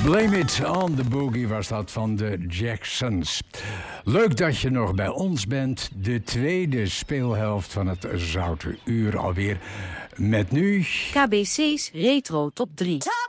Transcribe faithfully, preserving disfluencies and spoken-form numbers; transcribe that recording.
Blame It on the Boogie was dat van de Jacksons. Leuk dat je nog bij ons bent. De tweede speelhelft van het Zoute Uur alweer. Met nu... K B C's Retro Top drie.